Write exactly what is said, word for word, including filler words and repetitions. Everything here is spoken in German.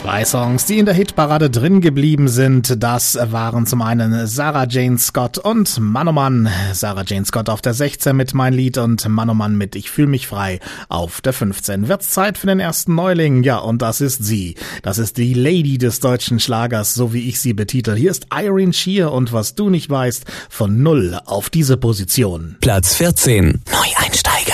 Drei Songs, die in der Hitparade drin geblieben sind, das waren zum einen Sarah Jane Scott und Mann oh Mann. Sarah Jane Scott auf der sechzehn mit Mein Lied und Mann oh Mann mit Ich fühl mich frei auf der fünfzehn. Wird's Zeit für den ersten Neuling? Ja, und das ist sie. Das ist die Lady des deutschen Schlagers, so wie ich sie betitel. Hier ist Irene Shear und was du nicht weißt, von null auf diese Position. Platz vierzehn. Neueinsteiger.